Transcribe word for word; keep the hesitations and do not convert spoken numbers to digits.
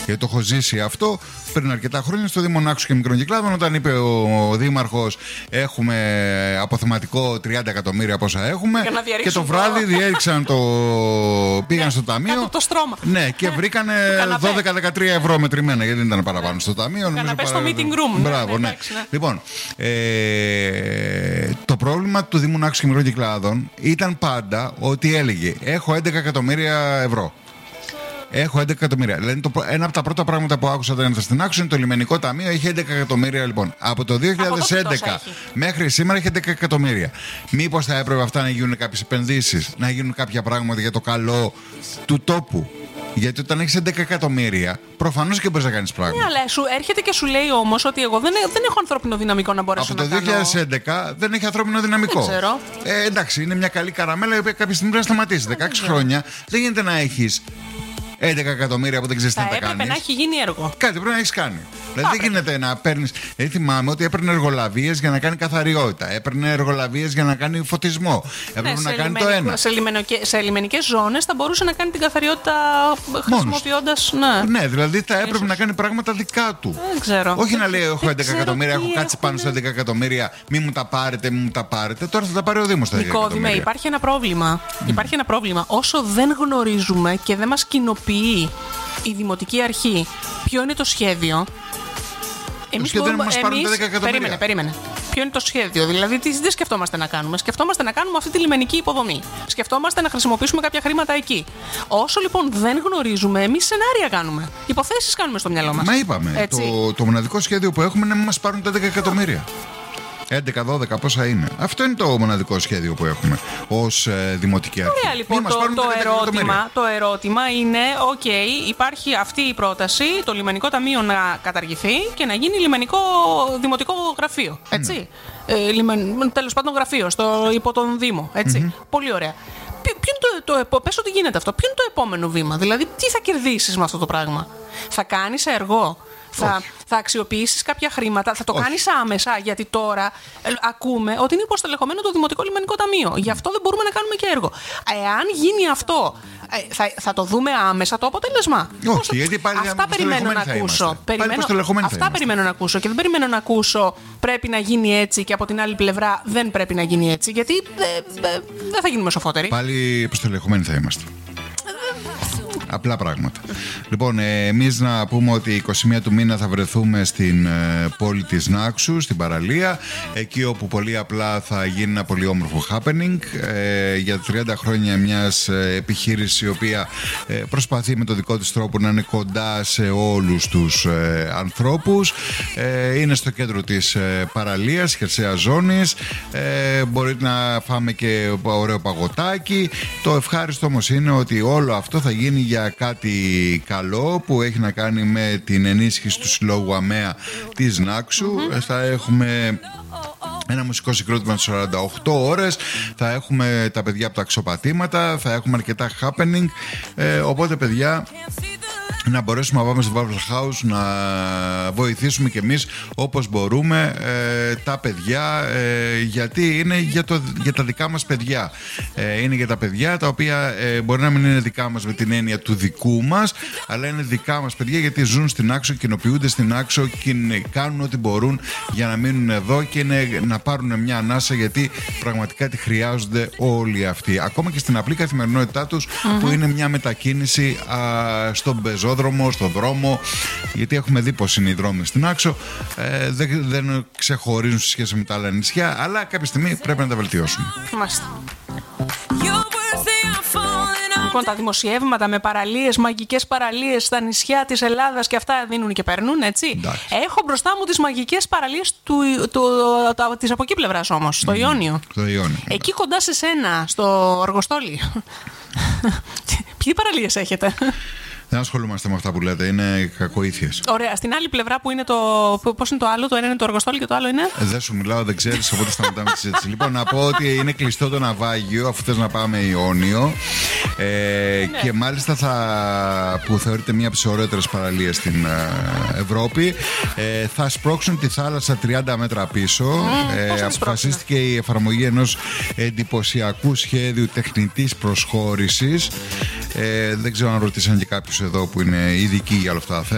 Γιατί το έχω ζήσει αυτό πριν αρκετά χρόνια στο Δήμο Νάξου και Μικρών Κυκλάδων, όταν είπε ο Δήμαρχος έχουμε αποθεματικό τριάντα εκατομμύρια πόσα έχουμε, και το βράδυ διέριξαν το. Πήγαν στο ταμείο. Το στρώμα. Ναι, και βρήκανε δώδεκα με δεκατρία ευρώ μετρημένα, γιατί δεν ήταν παραπάνω στο ταμείο. Καναπέ στο meeting room. Μπράβο, ναι. Λοιπόν, ε, το πρόβλημα του Δήμου Νάξου και Μικρών Κυκλάδων ήταν πάντα ότι έλεγε έχω έντεκα εκατομμύρια ευρώ. Έχω έντεκα εκατομμύρια. Δηλαδή, το, ένα από τα πρώτα πράγματα που άκουσα όταν ήρθα στην Άξο είναι το λιμενικό ταμείο. Είχε έντεκα εκατομμύρια λοιπόν. Από το δύο χιλιάδες έντεκα μέχρι σήμερα έχει έντεκα εκατομμύρια. Μήπως θα έπρεπε αυτά να γίνουν κάποιες επενδύσεις, να γίνουν κάποια πράγματα για το καλό του τόπου? Γιατί όταν έχεις έντεκα εκατομμύρια, προφανώς και μπορείς να κάνεις πράγματα. Ναι, αλλά σου έρχεται και σου λέει όμως ότι εγώ δεν, δεν έχω ανθρώπινο δυναμικό να μπορέσω από να κάνω. Από το δύο χιλιάδες έντεκα δεν έχει ανθρώπινο δυναμικό. Δεν ξέρω. Ε, εντάξει, είναι μια καλή καραμέλα η οποία κάποια στιγμή πρέπει να σταματήσει. δεκαέξι χρόνια δεν γίνεται να έχεις έντεκα εκατομμύρια που δεν ξέρεις τι να τα κάνεις. Θα έπρεπε να έχει γίνει έργο. Κάτι πρέπει να έχεις κάνει. Δηλαδή δεν γίνεται να παίρνεις. Δηλαδή θυμάμαι ότι έπαιρνε εργολαβίες για να κάνει καθαριότητα. Έπαιρνε εργολαβίες για να κάνει φωτισμό. Έπρεπε ναι, να κάνει λιμενικ... το ένα. Σε, λιμενικ... σε λιμενικές ζώνες θα μπορούσε να κάνει την καθαριότητα χρησιμοποιώντας. Ναι. ναι, δηλαδή θα έπρεπε Ίσως. να κάνει πράγματα δικά του. Δεν ξέρω. Όχι δεν, να λέει: έχω έντεκα εκατομμύρια, έχω κάτσει πάνω στα έντεκα εκατομμύρια, μη μου τα πάρετε, μη μου τα πάρετε. Τώρα θα τα πάρει ο Δήμος τα έντεκα εκατομμύρια. Υπάρχει ένα πρόβλημα. Mm. Υπάρχει ένα πρόβλημα. Όσο δεν γνωρίζουμε και δεν μας κοινοποιεί η Δημοτική Αρχή ποιο είναι το σχέδιο. Εμείς δεν μπορούμε, μας πάρουν τα έντεκα εκατομμύρια. Περίμενε, περίμενε. Ποιο είναι το σχέδιο? Δηλαδή, τι δεν σκεφτόμαστε να κάνουμε. Σκεφτόμαστε να κάνουμε αυτή τη λιμενική υποδομή. Σκεφτόμαστε να χρησιμοποιήσουμε κάποια χρήματα εκεί. Όσο λοιπόν δεν γνωρίζουμε, εμείς σενάρια κάνουμε. Υποθέσεις κάνουμε στο μυαλό μας. Μα είπαμε. Το, το μοναδικό σχέδιο που έχουμε είναι να μας πάρουν τα έντεκα εκατομμύρια. έντεκα δώδεκα πόσα είναι. Αυτό είναι το μοναδικό σχέδιο που έχουμε ως ε, Δημοτική Αρχή. Ωραία, λοιπόν, το, το, ερώτημα, το ερώτημα είναι, οκ, okay, υπάρχει αυτή η πρόταση, το λιμενικό ταμείο να καταργηθεί και να γίνει λιμενικό δημοτικό γραφείο. Έτσι. Mm. Ε, λιμεν, τέλος πάντων γραφείο στο, υπό τον Δήμο. Έτσι. Mm-hmm. Πολύ ωραία. Ποιο είναι το, το, πες ότι γίνεται αυτό. Ποιο είναι το επόμενο βήμα? Δηλαδή, τι θα κερδίσεις με αυτό το πράγμα? Θα κάνεις έργο? Θα, θα αξιοποιήσεις κάποια χρήματα, θα το Όχι. κάνεις άμεσα, γιατί τώρα ε, ακούμε ότι είναι υποστελεχωμένο το Δημοτικό Λιμενικό Ταμείο. Γι' αυτό δεν μπορούμε να κάνουμε και έργο. Εάν γίνει αυτό, ε, θα, θα το δούμε άμεσα το αποτέλεσμα? Όχι, Όσο... γιατί πάλι αυτά περιμένω να ακούσω. Περιμένω... Αυτά περιμένω να ακούσω και δεν περιμένω να ακούσω πρέπει να γίνει έτσι και από την άλλη πλευρά δεν πρέπει να γίνει έτσι. Γιατί ε, ε, δεν θα γίνουμε σοφότεροι. Πάλι υποστελεχωμένοι θα είμαστε. Απλά πράγματα. Λοιπόν, εμείς να πούμε ότι είκοσι μία του μήνα θα βρεθούμε στην ε, πόλη της Νάξου, στην παραλία, εκεί όπου πολύ απλά θα γίνει ένα πολύ όμορφο happening ε, για τριάντα χρόνια μιας ε, επιχείρησης η οποία ε, προσπαθεί με το δικό της τρόπο να είναι κοντά σε όλους τους ε, ανθρώπους. Ε, είναι στο κέντρο της ε, παραλίας, χερσαίας ζώνης. Ε, μπορείτε να φάμε και ωραίο παγωτάκι. Το ευχάριστο όμως είναι ότι όλο αυτό θα γίνει για κάτι καλό που έχει να κάνει με την ενίσχυση του Συλλόγου ΑΜΕΑ της Νάξου. Mm-hmm. Θα έχουμε ένα μουσικό συγκρότημα στις σαράντα οκτώ ώρες, θα έχουμε τα παιδιά από τα αξιοπατήματα, θα έχουμε αρκετά happening, ε, οπότε παιδιά να μπορέσουμε να πάμε στο Waffle House να βοηθήσουμε κι εμείς όπως μπορούμε ε, τα παιδιά ε, γιατί είναι για, το, για τα δικά μας παιδιά ε, είναι για τα παιδιά τα οποία ε, μπορεί να μην είναι δικά μας με την έννοια του δικού μας, αλλά είναι δικά μας παιδιά γιατί ζουν στην Άξο, κοινοποιούνται στην Άξο και κάνουν ό,τι μπορούν για να μείνουν εδώ και είναι, να πάρουν μια ανάσα, γιατί πραγματικά τη χρειάζονται όλοι αυτοί, ακόμα και στην απλή καθημερινότητά τους mm-hmm. που είναι μια μετακίνηση α, στον πεζόδρομο, στον δρόμο, γιατί έχουμε δει πως είναι οι δρόμοι στην Άξο, ε, δεν, δεν ξεχωρίζουν σε σχέση με τα άλλα νησιά, αλλά κάποια στιγμή πρέπει να τα βελτιώσουμε. Μάλιστα. Λοιπόν, τα δημοσιεύματα με παραλίες, μαγικές παραλίες στα νησιά της Ελλάδας και αυτά δίνουν και παίρνουν, έτσι. Εντάξει. Έχω μπροστά μου τις μαγικές παραλίες του, του, του, της από εκεί πλευράς όμως, στο mm, Ιόνιο. Στο Ιόνιο. Εκεί κοντά σε σένα, στο Αργοστόλι. Ποιοι παραλίες έχετε? Δεν ασχολούμαστε με αυτά που λέτε, είναι κακοήθειες. Ωραία. Στην άλλη πλευρά που είναι το. Πώς είναι το άλλο, το ένα είναι το Αργοστόλι και το άλλο είναι. Δεν σου μιλάω, δεν ξέρεις, οπότε σταματάμε τη συζήτηση. Λοιπόν, να πω ότι είναι κλειστό το ναυάγιο, αφού θες να πάμε Ιόνιο. Ε, ναι. Και μάλιστα θα, που θεωρείται μία από τις ωραίτερες παραλίες στην ε, Ευρώπη, ε, θα σπρώξουν τη θάλασσα τριάντα μέτρα πίσω. Mm, ε, αποφασίστηκε η εφαρμογή ενός εντυπωσιακού σχέδιου τεχνητής προσχώρησης. Ε, δεν ξέρω αν ρωτήσαν και κάποιους εδώ που είναι ειδικοί για όλα αυτά τα θέματα.